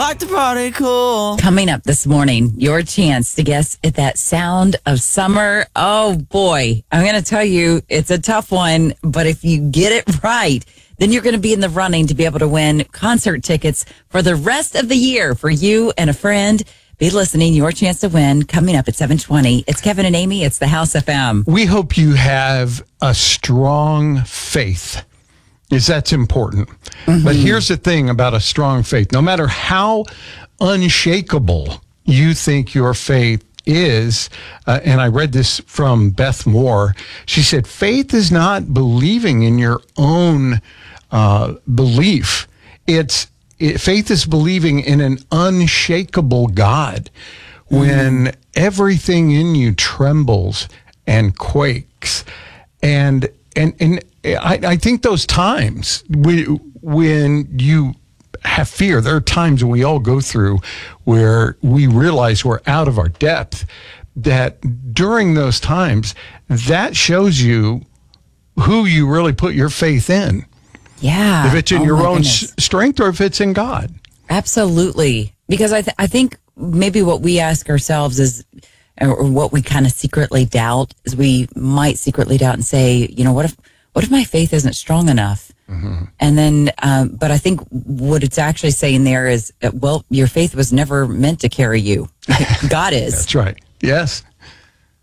like to party cool. Coming up this morning, your chance to guess at that sound of summer. Oh boy, I'm going to tell you, it's a tough one, but if you get it right, then you're going to be in the running to be able to win concert tickets for the rest of the year for you and a friend. Be listening. Your chance to win coming up at 7:20. It's Kevin and Amy. It's the House FM. We hope you have a strong faith, because that's important. Mm-hmm. But here's the thing about a strong faith. No matter how unshakable you think your faith is, and I read this from Beth Moore, she said, faith is not believing in your own belief. Faith is believing in an unshakable God when everything in you trembles and quakes. And I think those times when you have fear, there are times we all go through where we realize we're out of our depth, that during those times, that shows you who you really put your faith in. Yeah. If it's in your own strength or if it's in God. Absolutely. Because I think maybe what we ask ourselves is, or what we kind of secretly doubt, is we might secretly doubt and say, you know, what if my faith isn't strong enough? Mm-hmm. And then, but I think what it's actually saying there is, well, your faith was never meant to carry you. God is. That's right. Yes.